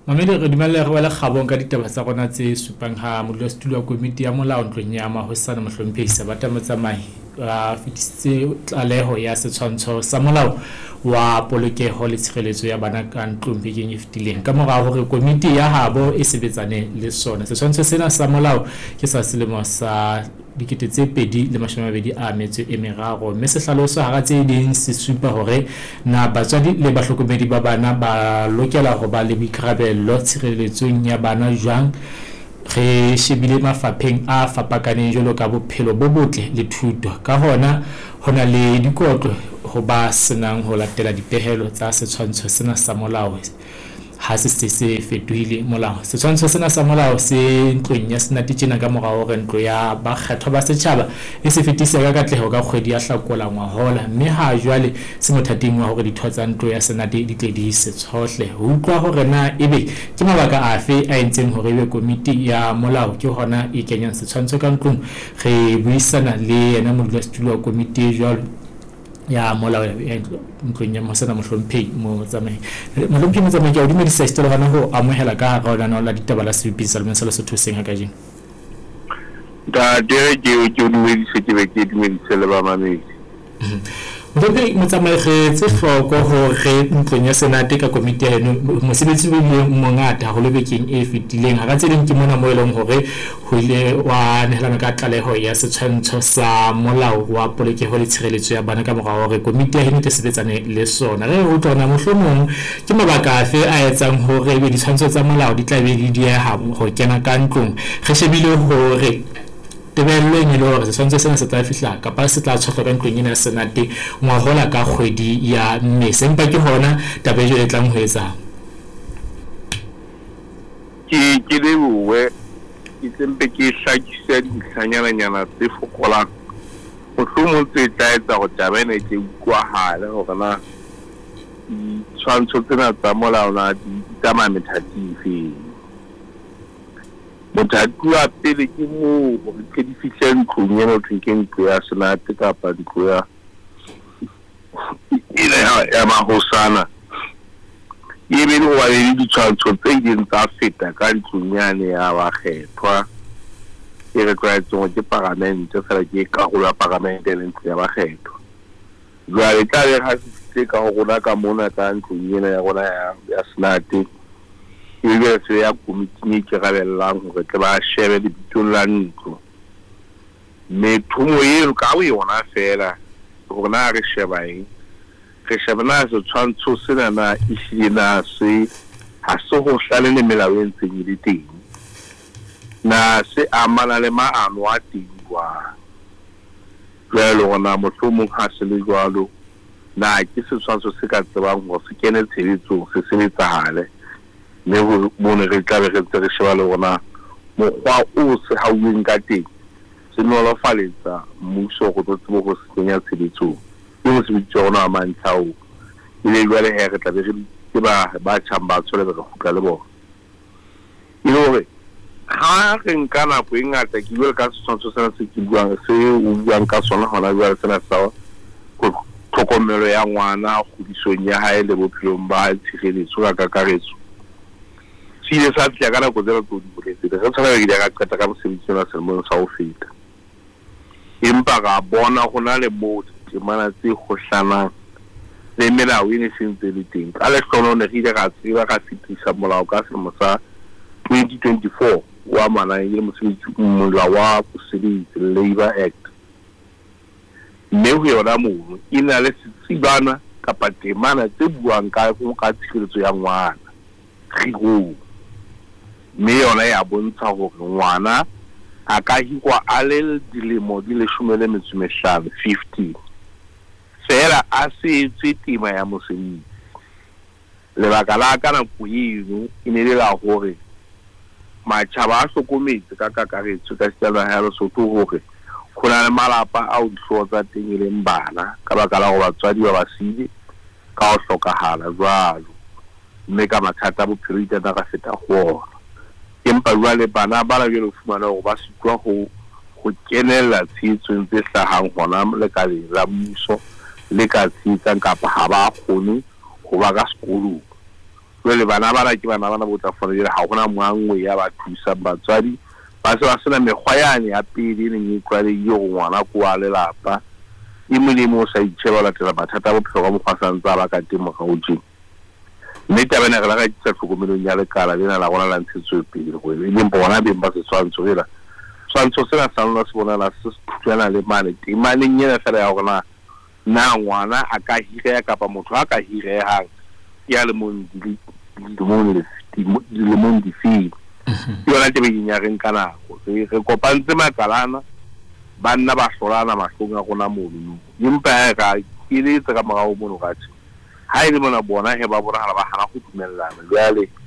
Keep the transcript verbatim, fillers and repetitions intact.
Mamedi re dumelle re wela kgabong ka ditaba tsa rona tse supang ha modulasetulo wa komiti ya molao ntlong ya Mahosana Mohlomphehi Sebata motsamai a fetisitse tlaleho ya setshwantsho sa molao wa polokeho le tshireletso ya bana ka ntlong bekeng e fetileng ka mora hore komiti ya habo e sebetsane le sona. Setshwantsho sena sa molao ke sa selemo sa dikete tse pedi le mashome a mabedi a metso e meraro, mme se hlalosa hara tse ding se supa hore na batswadi le bahlokomedi ba bana ba lokela ho ba le boikarabello tshireletsong ya bana jwang re shebile mafapheng a fapakaneng jwalo ka bophelo bo botle le thuto. Ka hona ho na le dikotlo ho ba senang ho latela dipehelo tsa setshwantsho sena sa molao ha se se se fetohile molao. Setshwantsho sena sa molao se ntlong ya senate tjena ka morao hore ntlo ya bakgethwa ba setjhaba e se fetise ka katleho ka kgwedi ya Hlakola ngwahola, mme ha jwale se mothating wa hore ditho tsa ntlo ya senate di tle di se tshohle. Ho utlwa hore na ebe ke mabaka afe a entseng hore ebe komiti ya molao ke hona e kenyang setshwantsho ka ntlong. Re buisana le yena modulasetulo wa komiti jwalo ya molao ntlong ya Mahosana Mohlomphehi motsamai. Mohlomphehi motsamai ke o dumedisa istolo hana ho amohela ka hara lona la ditaba la sebipisa sa lemong sa Lesotho seng ha kajeno. Da dere ke o ke o dumedisa ke be ke dumedisa le ba mamedi. Mohlomphehi motsamai re tse hloko hore ntlong ya senate ka komiti ya eno mosebetsi o ile mongata ho lebekeng e fetileng hara tse ding ke mona mo eleng hore ho ile wa nehelana ka tlaleho ya setshwantsho sa molao wa polokeho le tshireletso ya bana ka morao hore komiti ya eno e sebetsane le sona. Re ho tsona mohlomong ke mabaka afe a etsang hore ebe ditshwantsho tsa molao di tla be di dieha ho kena ka ntlong. Re shebile hore tebello e le hore setshwantsho sena se tla fihla kapa se tla tshohlwa ka ntlong ena ya senate ngwahola ka kgwedi ya Mmesa, empa ke hona taba e tlang ho etsa ke ke le bue ke tsempe ke hlakisa dintlhanyana nyana tse fokolang mohlomong tse tla etsa go taba ena ke utlwahale hore na ditshwantsho tsena tsa molao na di tsamaya methati efe. Mothati wa pele ke moo hore ke di fihle ntlong ena ho thweng ke ntlo ya senate kapa ntlo ya ena ya Mahosana e be le ho ba le ditshwantsho tse ileng tsa feta ka ntlong yane ya bakgethwa e re tlwaetseng hore ke parlamente fela ke karolo ya parlamente le ntlo ya bakgethwa. Jwale tla be ha se fihle ka ho rona ka mona ka ntlong ena ya rona ya senate e be se ya komiti e ikarabellang hore tle ba shebe lebitsong la ntlo. Mme thumo eo ka o yona fela hore na re sheba eng re sheba na setshwantsho sena na ehlile na se ha se ho hlale le melao e ntseng e le teng na se amana le maano a teng jwang. Jwale hona mohlomong ha se le jwalo na ke setshwantsho se ka tsebang hore se kene tshebetsong se sebetsahale, mme ho mona re tla be re ntse re sheba le rona mokgwa o se hauweng ka teng se nolofaletsa mmuso go tlo tsebo go se kenya tshebetsong ke mosebetsi wa rona wa mantlha o e le jwale he re tla be re ke ba ba tshang ba tshole re kgutla le bona. E le hore ha re nka nako e ngata ke bua ka setshwantsho sena se ke buang se o buang ka sona hona jwale sena sa tlhokomelo ya ngwana kgodisong ya hae le bophelong ba tshireletso ka kakaretso se ile sa tla ka nako tse tlo di boletse re tshwana ke ka qeta ka mosebetsi wa selemo sa ho feta, empa ga bona hona le mo temana tse kgohlanang le melao e ne sentse le teng ka le hlono ne re ka tseba ka fitisa molao ka selemo sa twenty twenty-four wa mana ile mosebetsi molao wa Mosebetsi Labour Act. Mme ho yona moo e na le setsibana kapa temana tse buang ka ka tshireletso ya ngwana go mme yona ya bontsha hore ngwana a ka hikwa a le dilemo di leshome le metso e mehlano fifty fela a se etse tema ya mosebetsi. Lebaka la ka nako eno e ne le la hore matjhaba a hlokometse ka kakaretso ka setjhaba ha Lesotho hore ho na le malapa a o dihlooho tsa teng e leng bana ka baka la ho batswadi ba basile ka ho hlokahala jwalo, mme ka mathata a bophelo itana ka feta ho ona. Empa jwale bana ba la jwale ho fumana hore ba sitwa ho ho kenella tshitsong tse hlahang hona le ka la mmuso le ka tsitsang kapa ha ba kgone ho ba ka sekolong. jwale bana bana ke bana bana botla fela ha gona moangwe ya ba thusa batswadi ba se ba sena mekgwa yane ya pele le nyitlwale yo ngwana kwa le lapa e molemo sa itsheba la tela mathata bo phego mo khasantsa ba ka temo ga utsi mme tabana ga ga tsa tlhokomelong ya lekala lena la gona la ntshetswe pele go le le bona be ba se tshwantso ela tshwantso se la sanla se bona la se tswana le mane timane nyela fela ya gona na ngwana a ka hire ka pa motho a ka hire hang ya le mondi le mondi le mondi fi yona tebe nya re nkana go re kopantse makalana banna ba solana mahlonga gona mono impa ga ile tsa ka mogao mono ga tsi ha ile mona bona he ba bona ba hana go dumellana jale